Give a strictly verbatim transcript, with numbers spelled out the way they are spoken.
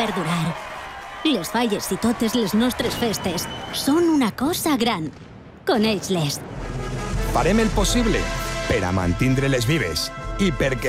perdurar. Les falles i totes les nostres festes són una cosa gran. Coneix-les. Farem el possible per a mantindre-les vives i perquè